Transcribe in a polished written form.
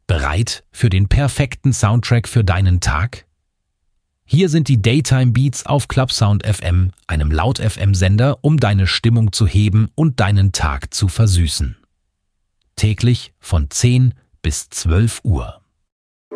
Bereit für den perfekten Soundtrack für deinen Tag? Hier sind die Daytime Beats auf Clubsound FM, einem Laut-FM-Sender, um deine Stimmung zu heben und deinen Tag zu versüßen. Täglich von 10 bis 12 Uhr.